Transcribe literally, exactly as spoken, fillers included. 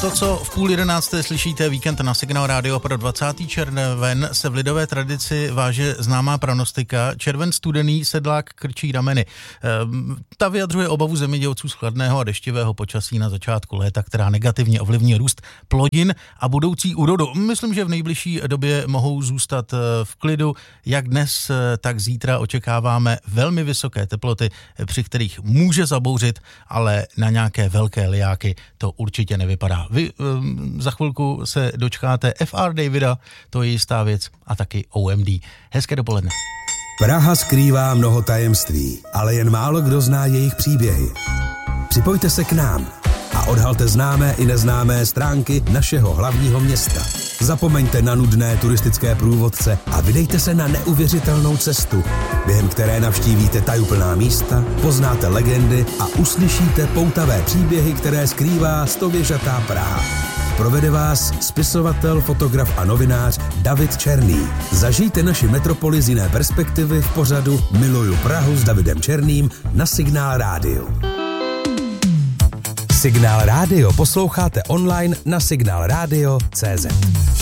To, co v půl jedenácté slyšíte, Víkend na Signál Rádio pro dvacátého červen se v lidové tradici váže známá pranostika. Červen studený, sedlák krčí rameny. Ehm, ta vyjadřuje obavu zemědělců z chladného a deštivého počasí na začátku léta, která negativně ovlivní růst plodin a budoucí úrodu. Myslím, že v nejbližší době mohou zůstat v klidu. Jak dnes, tak zítra očekáváme velmi vysoké teploty, při kterých může zabouřit, ale na nějaké velké lijáky to určitě nevypadá. Vy um, za chvilku se dočkáte F R Davida, to je jistá věc, a taky O M D. Hezké dopoledne. Praha skrývá mnoho tajemství, ale jen málo kdo zná jejich příběhy. Připojte se k nám a odhalte známé i neznámé stránky našeho hlavního města. Zapomeňte na nudné turistické průvodce a vydejte se na neuvěřitelnou cestu, během které navštívíte tajuplná místa, poznáte legendy a uslyšíte poutavé příběhy, které skrývá stověžatá Praha. Provede vás spisovatel, fotograf a novinář David Černý. Zažijte naši metropoli z jiné perspektivy v pořadu Miluju Prahu s Davidem Černým na Signál Rádiu. Signál Rádio posloucháte online na signál radio tečka cé zet.